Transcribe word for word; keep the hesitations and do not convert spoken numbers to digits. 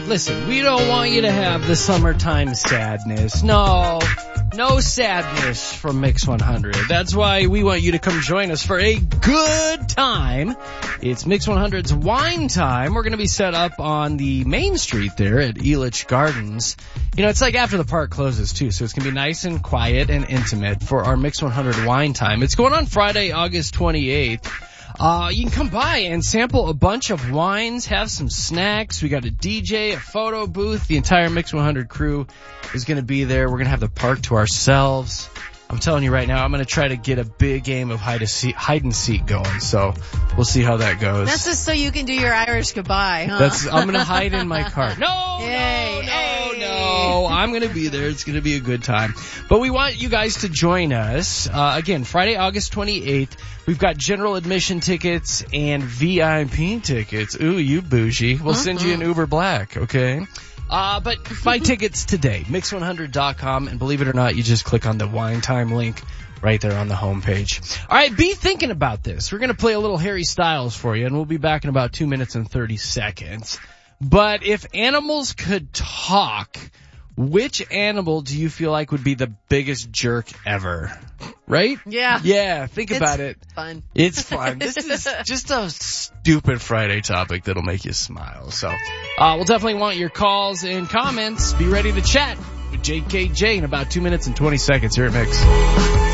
listen, we don't want you to have the summertime sadness. No, no sadness from Mix one hundred. That's why we want you to come join us for a good time. It's Mix one hundred's Wine Time. We're going to be set up on the main street there at Elitch Gardens. You know, it's like after the park closes too, so it's going to be nice and quiet and intimate for our Mix one hundred Wine Time. It's going on Friday, August twenty-eighth. Uh, you can come by and sample a bunch of wines, have some snacks. We got a D J, a photo booth. The entire Mix one hundred crew is going to be there. We're going to have the park to ourselves. I'm telling you right now, I'm going to try to get a big game of hide, seek, hide and seek going. So we'll see how that goes. That's just so you can do your Irish goodbye, huh? That's, I'm going to hide in my car. No, Yay, no, no, hey. no. I'm going to be there. It's going to be a good time. But we want you guys to join us. Uh, again, Friday, August twenty-eighth. We've got general admission tickets and V I P tickets. Ooh, you bougie. We'll mm-hmm. send you an Uber Black, okay? Uh, but buy tickets today, mix one hundred dot com, and believe it or not, you just click on the Wine Time link right there on the homepage. All right, be thinking about this. We're going to play a little Harry Styles for you, and we'll be back in about two minutes and thirty seconds. But if animals could talk, which animal do you feel like would be the biggest jerk ever? Right? Yeah. Yeah, think it's about it. Fun. It's fun. This is just a stupid Friday topic that'll make you smile. So, uh, we'll definitely want your calls and comments. Be ready to chat with J K J in about two minutes and twenty seconds here at Mix.